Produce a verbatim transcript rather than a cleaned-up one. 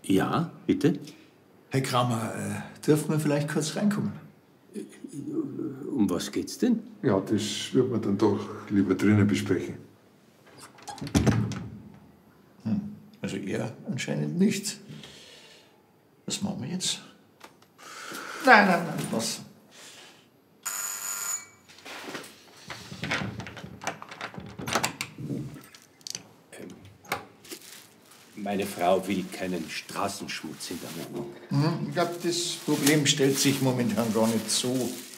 Ja, bitte? Herr Kramer, äh, dürfen wir vielleicht kurz reinkommen? Um was geht's denn? Ja, das wird man dann doch lieber drinnen besprechen. Hm. Also er anscheinend nicht. Was machen wir jetzt? Nein, nein, nein, was? Meine Frau will keinen Straßenschmutz in der Wohnung. Hm, ich glaube, das Problem stellt sich momentan gar nicht so.